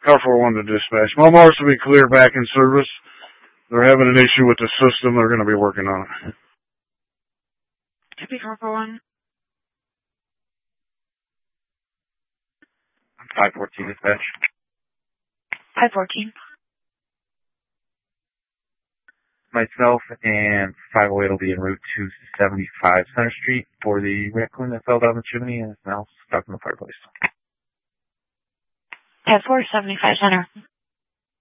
Car 4-1 to dispatch. Momars to be clear, back in service. They're having an issue with the system. They're going to be working on it. Copy, Car 4-1. 514 dispatch. 514. Myself and 508 will be en route to 75 Center Street for the raccoon that fell down the chimney and is now stuck in the fireplace. 10-4, 75 Center.